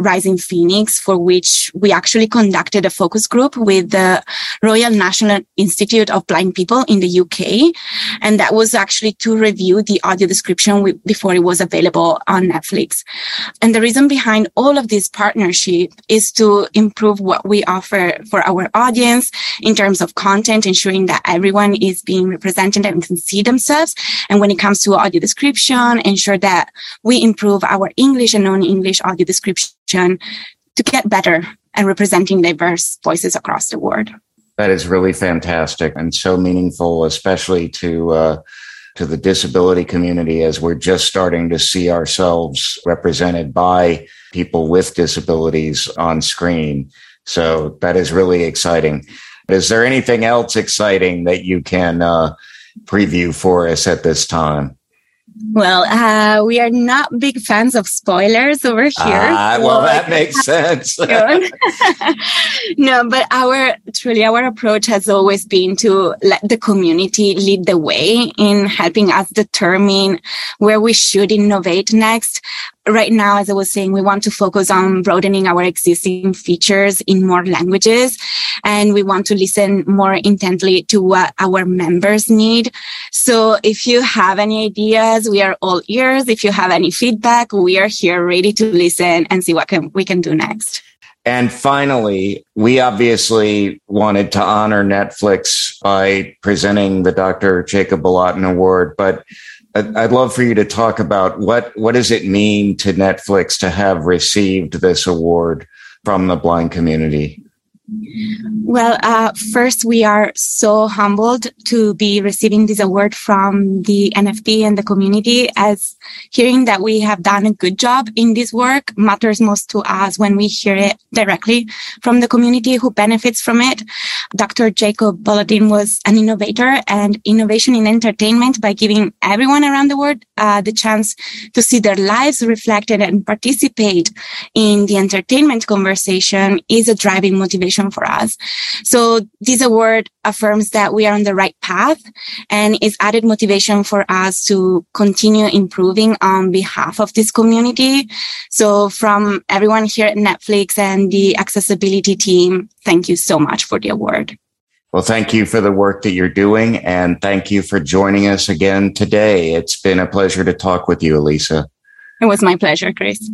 Rising Phoenix, for which we actually conducted a focus group with the Royal National Institute of Blind People in the UK. And that was actually to review the audio description before it was available on Netflix. And the reason behind all of this partnership is to improve what we offer for our audience in terms of content, ensuring that everyone is being represented and can see themselves. And when it comes to audio description, ensure that we improve our English and non-English audio description to get better and representing diverse voices across the world. That is really fantastic and so meaningful, especially to the disability community, as we're just starting to see ourselves represented by people with disabilities on screen. So that is really exciting. Is there anything else exciting that you can preview for us at this time? Well, we are not big fans of spoilers over here. Well, that makes sense. No, but our approach has always been to let the community lead the way in helping us determine where we should innovate next. Right now, as I was saying, we want to focus on broadening our existing features in more languages, and we want to listen more intently to what our members need. So if you have any ideas, we are all ears. If you have any feedback, we are here ready to listen and see what we can do next. And finally, we obviously wanted to honor Netflix by presenting the Dr. Jacob Bolotin Award, but I'd love for you to talk about what does it mean to Netflix to have received this award from the blind community? Well, first, we are so humbled to be receiving this award from the NFB and the community, as hearing that we have done a good job in this work matters most to us when we hear it directly from the community who benefits from it. Dr. Jacob Bolotin was an innovator and innovation in entertainment by giving everyone around the world the chance to see their lives reflected and participate in the entertainment conversation is a driving motivation for us. So this award affirms that we are on the right path and is added motivation for us to continue improving on behalf of this community. So from everyone here at Netflix and the accessibility team, thank you so much for the award. Well, thank you for the work that you're doing, and thank you for joining us again today. It's been a pleasure to talk with you, Elisa. It was my pleasure, Chris.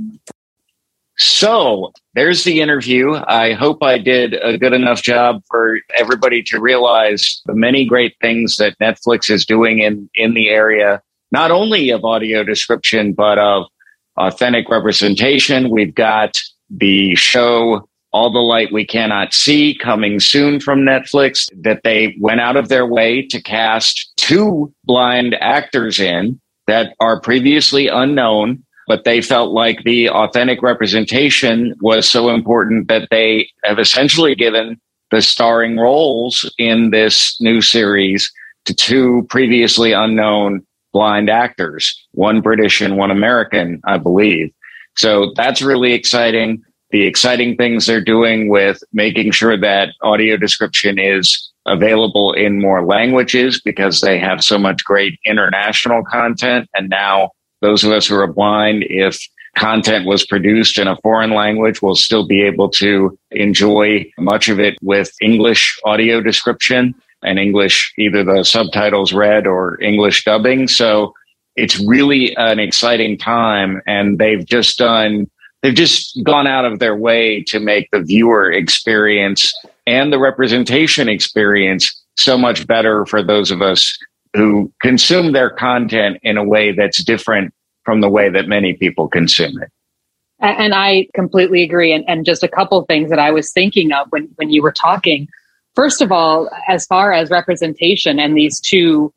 So there's the interview. I hope I did a good enough job for everybody to realize the many great things that Netflix is doing in the area, not only of audio description, but of authentic representation. We've got the show All the Light We Cannot See coming soon from Netflix, that they went out of their way to cast 2 blind actors in that are previously unknown. But they felt like the authentic representation was so important that they have essentially given the starring roles in this new series to 2 previously unknown blind actors, one British and one American, I believe. So that's really exciting. The exciting things they're doing with making sure that audio description is available in more languages, because they have so much great international content. And now those of us who are blind, if content was produced in a foreign language, will still be able to enjoy much of it with English audio description and English, either the subtitles read or English dubbing. So it's really an exciting time. And they've just gone out of their way to make the viewer experience and the representation experience so much better for those of us who consume their content in a way that's different from the way that many people consume it. And I completely agree. And just a couple of things that I was thinking of when you were talking. First of all, as far as representation and these 2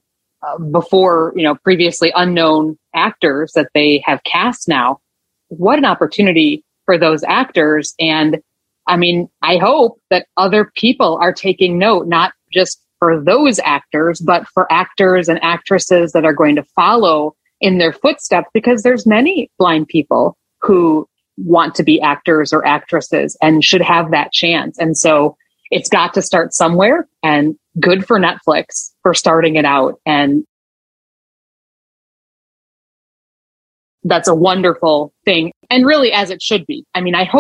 previously unknown actors that they have cast now, what an opportunity for those actors. And I mean, I hope that other people are taking note, not just for those actors, but for actors and actresses that are going to follow in their footsteps, because there's many blind people who want to be actors or actresses and should have that chance. And so it's got to start somewhere, and good for Netflix for starting it out. And that's a wonderful thing. And really, as it should be. I mean, I hope